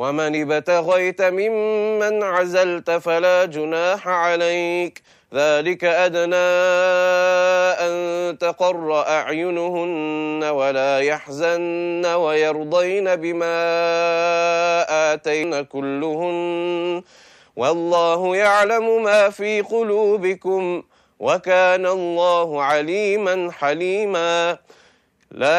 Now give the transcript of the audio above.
ومن ابتغيت ممن عزلت فلا جناح عليك، ذلك أدنى أن تقر أعينهن ولا يحزن ويرضين بما آتين كلهن، والله يعلم ما في قلوبكم وكان الله عليما حليما. لا